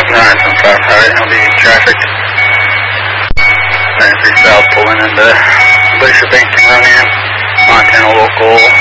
975 Howard, I'll be traffic. 93 South pulling into Glacier Bank and Runyon, Montana local